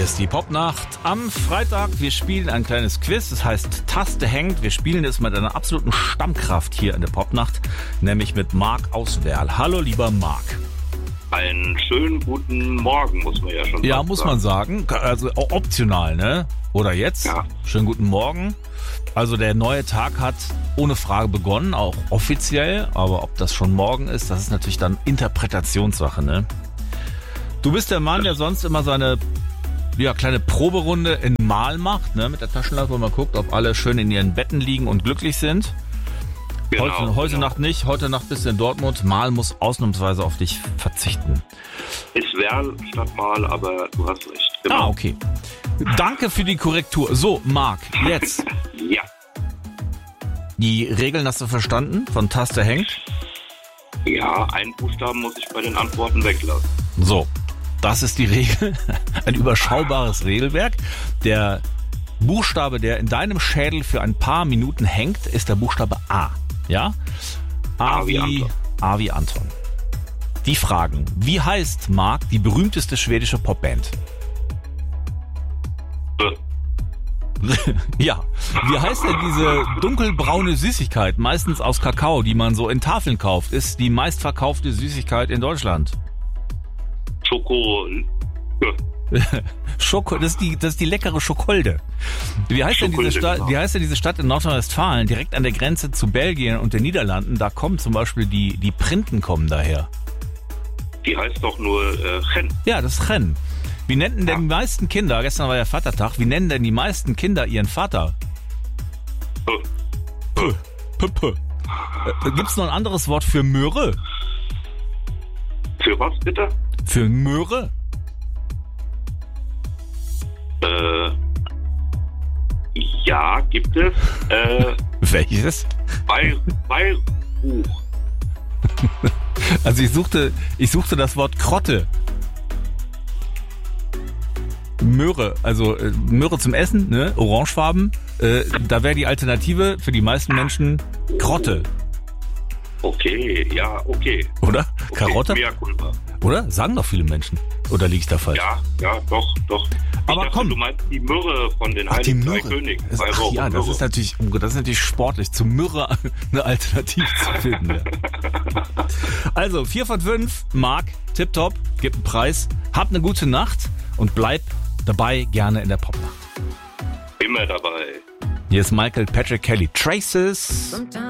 Hier ist die Popnacht am Freitag. Wir spielen ein kleines Quiz, das heißt Taste hängt. Wir spielen es mit einer absoluten Stammkraft hier in der Popnacht, nämlich mit Marc aus Werl. Hallo, lieber Marc. Einen schönen guten Morgen, muss man ja schon sagen. Ja, muss man sagen. Also optional, ne? Oder jetzt? Ja. Schönen guten Morgen. Also der neue Tag hat ohne Frage begonnen, auch offiziell. Aber ob das schon morgen ist, das ist natürlich dann Interpretationssache, ne? Du bist der Mann, der sonst immer seine kleine Proberunde in Mal macht, ne? Mit der Taschenlampe, wo man guckt, ob alle schön in ihren Betten liegen und glücklich sind. Genau, Heute Nacht nicht, heute Nacht bist du in Dortmund. Mal muss ausnahmsweise auf dich verzichten. Ist Werl statt Mal, aber du hast recht. Genau. Ah, okay. Danke für die Korrektur. So, Marc, jetzt. Ja. Die Regeln hast du verstanden? Von Taste hängt? Ja, einen Buchstaben muss ich bei den Antworten weglassen. So, das ist die Regel. Ein überschaubares Regelwerk. Der Buchstabe, der in deinem Schädel für ein paar Minuten hängt, ist der Buchstabe A. Ja? A wie Anton. Die Fragen. Wie heißt, Marc, die berühmteste schwedische Popband? Ja. Wie heißt denn diese dunkelbraune Süßigkeit, meistens aus Kakao, die man so in Tafeln kauft? Ist die meistverkaufte Süßigkeit in Deutschland? Schoko. Das ist die leckere Schokolde. Wie heißt denn diese Stadt in Nordrhein-Westfalen, direkt an der Grenze zu Belgien und den Niederlanden? Da kommen zum Beispiel die Printen kommen daher. Die heißt doch nur Ren. Ja, das ist Ren. Wie nennen denn die meisten Kinder, gestern war ja Vatertag, wie nennen denn die meisten Kinder ihren Vater? Gibt's noch ein anderes Wort für Möhre? Für was bitte? Für Möhre? Ja, gibt es. Welches? Weihrauch. Also ich suchte das Wort Krotte. Möhre, also Möhre zum Essen, ne? Orangefarben. Da wäre die Alternative für die meisten Menschen Krotte. Okay, ja, okay. Oder? Okay, Karotte? Mea culpa. Oder? Sagen doch viele Menschen. Oder liege ich da falsch? Ja, doch. Aber komm. Du meinst die Myrrhe von den Heiligen Drei Königen. Ja, das ist natürlich sportlich, zu Myrrhe eine Alternative zu finden. Ja. Also, 4 von 5, Marc, tipptopp, gib einen Preis, hab eine gute Nacht und bleib dabei gerne in der Popnacht. Immer dabei. Hier ist Michael Patrick Kelly. Traces.